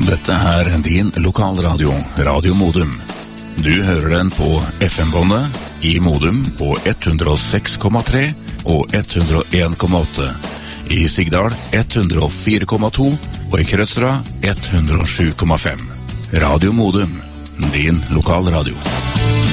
Dette er din lokalradio, Radio Modum. Du hører den på FM-båndet i Modum på 106,3 og 101,8. I Sigdal 104,2 og i Krødsra 107,5. Radio Modum, din lokalradio.